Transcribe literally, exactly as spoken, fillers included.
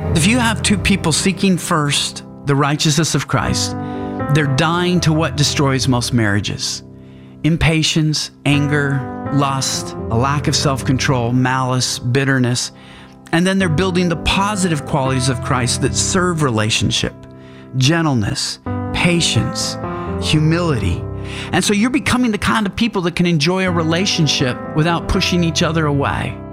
If you have two people seeking first the righteousness of Christ, they're dying to what destroys most marriages: impatience, anger, lust, a lack of self-control, malice, bitterness. And then they're building the positive qualities of Christ that serve relationship: gentleness, patience, humility. And so you're becoming the kind of people that can enjoy a relationship without pushing each other away.